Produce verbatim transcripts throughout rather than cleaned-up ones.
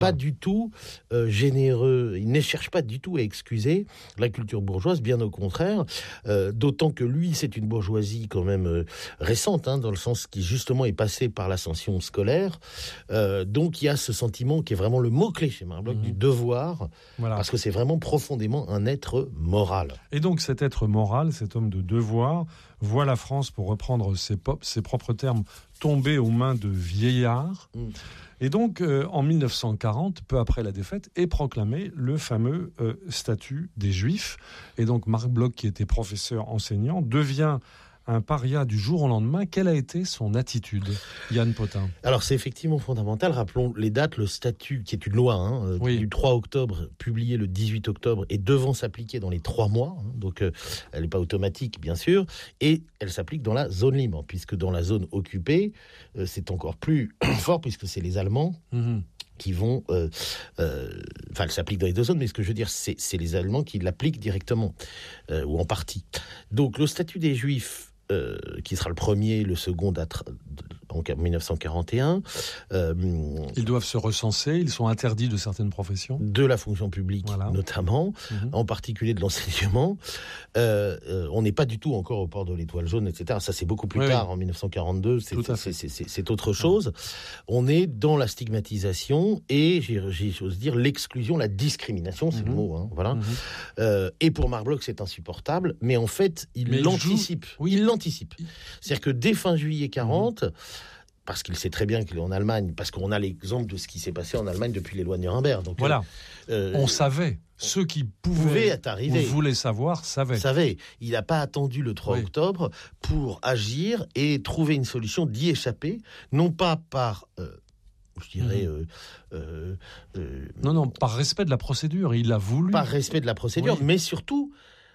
pas du tout euh, généreux, il ne cherche pas du tout à excuser la culture bourgeoise, bien au contraire, euh, d'autant que lui, c'est une bourgeoisie quand même euh, récente, hein, dans le sens qui justement est passée par l'ascension scolaire, euh, donc il y a ce sentiment qui est vraiment le mot-clé chez Marc Bloch, mmh. du devoir, voilà. Parce que c'est vraiment profondément un être moral. Et donc cet être moral, cet homme de devoir, voit la France, pour reprendre ses, pop, ses propres termes, tomber aux mains de vieillards. Mmh. Et donc, euh, en mille neuf cent quarante, peu après la défaite, est proclamé le fameux euh, statut des Juifs. Et donc, Marc Bloch, qui était professeur enseignant, devient un paria du jour au lendemain. Quelle a été son attitude, Yann Potin ? Alors, c'est effectivement fondamental. Rappelons les dates. Le statut, qui est une loi, hein, oui. du trois octobre, publié le dix-huit octobre, et devant s'appliquer dans les trois mois. Hein, donc, euh, elle n'est pas automatique, bien sûr. Et elle s'applique dans la zone libre, puisque dans la zone occupée, euh, c'est encore plus fort, puisque c'est les Allemands. Mmh. qui vont... Euh, euh, enfin, elle s'applique dans les deux zones, mais ce que je veux dire, c'est, c'est les Allemands qui l'appliquent directement, euh, ou en partie. Donc, le statut des Juifs, euh, qui sera le premier, le second à tra- en dix-neuf cent quarante et un... Euh, ils doivent se recenser, ils sont interdits de certaines professions. De la fonction publique, voilà. notamment, mmh. en particulier de l'enseignement. Euh, euh, on n'est pas du tout encore au port de l'étoile jaune, et cetera. Ça, c'est beaucoup plus oui, tard, oui. en dix-neuf cent quarante-deux, c'est, c'est, c'est, c'est, c'est autre chose. Ouais. On est dans la stigmatisation et, j'ai, j'ai, j'ose dire, l'exclusion, la discrimination, c'est mmh. le mot, hein, voilà. Mmh. Euh, et pour Marc Bloch, c'est insupportable, mais en fait, il mais l'anticipe. Il, joue... oui. il l'anticipe. C'est-à-dire que dès fin juillet quarante... Mmh. parce qu'il sait très bien qu'il est en Allemagne, parce qu'on a l'exemple de ce qui s'est passé en Allemagne depuis les lois de Nuremberg. Donc, voilà, euh, on savait. Ceux qui pouvaient, pouvaient ou voulaient savoir, savaient. Savaient. Il n'a pas attendu le trois oui. octobre pour agir et trouver une solution, d'y échapper, non pas par... Euh, je dirais... Mmh. Euh, euh, euh, non, non, par respect de la procédure. Il a voulu... Par respect de la procédure, oui. mais surtout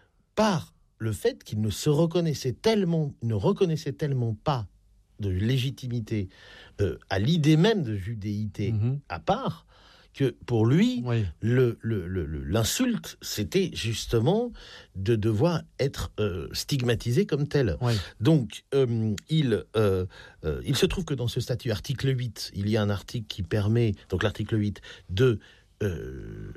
par le fait qu'il ne se reconnaissait tellement, ne reconnaissait tellement pas de légitimité euh, à l'idée même de judéité mmh. à part, que pour lui, oui. le, le, le, l'insulte, c'était justement de devoir être euh, stigmatisé comme tel. Oui. Donc, euh, il, euh, euh, il se trouve que dans ce statut, article huit, il y a un article qui permet, donc l'article huit, de... Euh,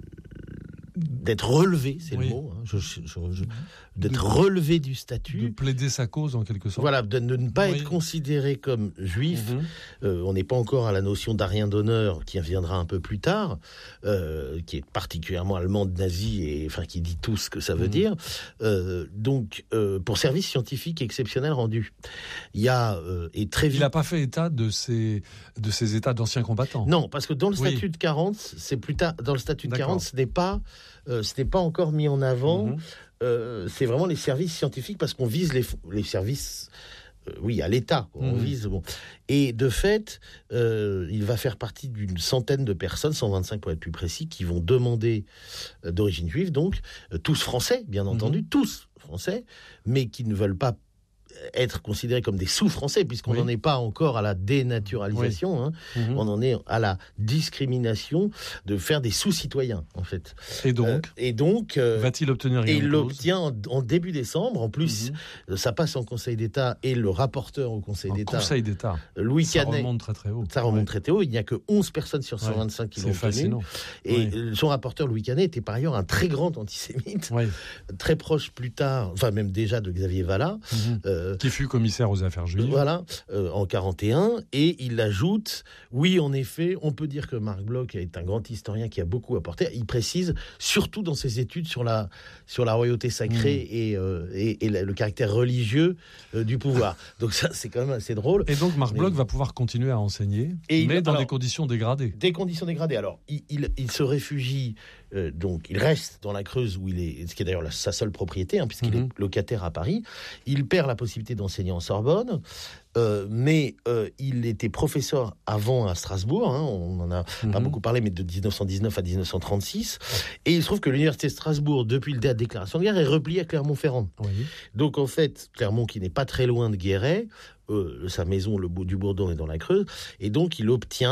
d'être relevé, c'est oui. le mot, hein, je, je, je, d'être de, relevé du statut. De plaider sa cause, en quelque sorte. Voilà, de, de ne pas oui. être considéré comme juif. Mm-hmm. Euh, on n'est pas encore à la notion d'arien d'honneur, qui viendra un peu plus tard, euh, qui est particulièrement allemande, nazie, et enfin qui dit tout ce que ça veut mm-hmm. dire. Euh, donc, euh, pour service scientifique exceptionnel rendu. Il y a, euh, et très vite... Il n'a pas fait état de ces, de ces états d'anciens combattants. Non, parce que dans le statut oui. de quarante, c'est plus tard, dans le statut de D'accord. quarante, ce n'est pas... Euh, ce n'est pas encore mis en avant. Mmh. Euh, c'est vraiment les services scientifiques parce qu'on vise les, les services, euh, oui, à l'État. Quoi. Mmh. On vise, bon. Et de fait, euh, il va faire partie d'une centaine de personnes, cent vingt-cinq pour être plus précis, qui vont demander, euh, d'origine juive, donc, euh, tous français, bien entendu, mmh. tous français, mais qui ne veulent pas être considérés comme des sous-français, puisqu'on n'en oui. est pas encore à la dénaturalisation, oui. hein. mm-hmm. on en est à la discrimination de faire des sous-citoyens, en fait. Et donc, euh, et donc euh, va-t-il obtenir Et il l'obtient en, en début décembre. En plus, mm-hmm. ça passe en Conseil d'État et le rapporteur au Conseil en d'État, Conseil d'État, Louis ça Canet, remonte très très haut. Ça remonte ouais. très très haut. Il n'y a que onze personnes sur cent vingt-cinq ouais. qui l'ont obtenu. Et ouais. son rapporteur Louis Canet était par ailleurs un très grand antisémite, ouais. très proche plus tard, enfin même déjà de Xavier Vallat, mm-hmm. euh, qui fut commissaire aux affaires juives. Voilà, euh, en quarante et un, et il ajoute, oui, en effet, on peut dire que Marc Bloch est un grand historien qui a beaucoup apporté. Il précise, surtout dans ses études sur la, sur la royauté sacrée mmh. et, euh, et, et le caractère religieux euh, du pouvoir. Donc ça, c'est quand même assez drôle. Et donc Marc mais... Bloch va pouvoir continuer à enseigner, et mais il, dans alors, des conditions dégradées. Des conditions dégradées. Alors, il, il, il se réfugie, euh, donc il reste dans la Creuse, où il est, ce qui est d'ailleurs la, sa seule propriété, hein, puisqu'il mmh. est locataire à Paris. Il perd la possibilité d'enseigner en Sorbonne, euh, mais euh, il était professeur avant à Strasbourg, hein, on en a mm-hmm. pas beaucoup parlé, mais de dix-neuf cent dix-neuf à dix-neuf cent trente-six, et il se trouve que l'université de Strasbourg, depuis la déclaration de guerre, est repliée à Clermont-Ferrand. Oui. Donc en fait, Clermont, qui n'est pas très loin de Guéret, euh, sa maison, le bout du Bourdon, est dans la Creuse, et donc il obtient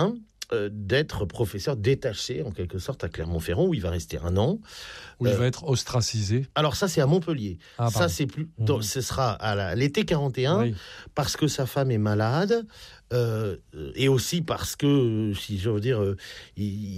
euh, d'être professeur détaché, en quelque sorte, à Clermont-Ferrand, où il va rester un an. Où euh, il va être ostracisé. Alors ça, c'est à Montpellier. Ah, ça, c'est plus. Mmh. Donc, ce sera à la, l'été quarante et un, oui. Parce que sa femme est malade, euh, et aussi parce que, si je veux dire, euh, il